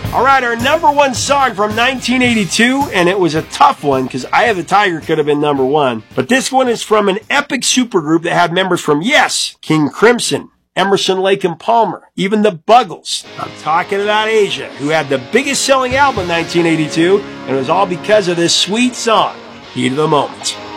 All right, our number one song from 1982, and it was a tough one because Eye of the Tiger could have been number one. But this one is from an epic supergroup that had members from, yes, King Crimson, Emerson, Lake and Palmer, even the Buggles. I'm talking about Asia, who had the biggest selling album in 1982, and it was all because of this sweet song, Heat of the Moment.